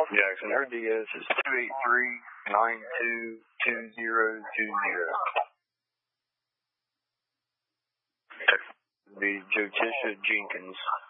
Jackson. Her DS is 283-922020. The Jotisha Jenkins.